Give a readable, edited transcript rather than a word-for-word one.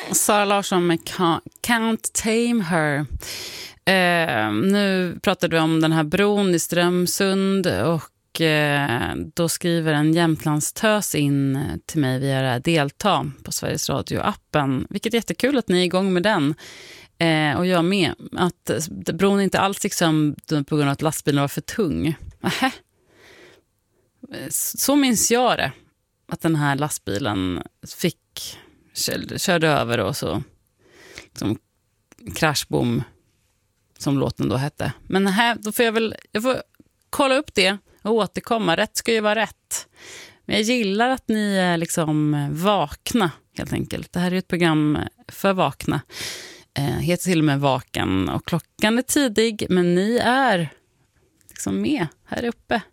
Sara Larsson med Can't Tame Her. Nu pratade vi om den här bron i Strömsund och då skriver en Jämtlandstös in till mig via det här delta på Sveriges Radio-appen. Vilket är jättekul att ni är igång med den. Och jag med. Att bron inte alls liksom på grund av att lastbilen var för tung. Nähä. Så minns jag det. Att den här lastbilen körde över och så som kraschbom som låten då hette. Men här, då får jag får kolla upp det och återkomma. Rätt ska ju vara rätt. Men jag gillar att ni är liksom vakna helt enkelt. Det här är ett program för vakna. Heter till och med Vaken och klockan är tidig, men ni är liksom med här uppe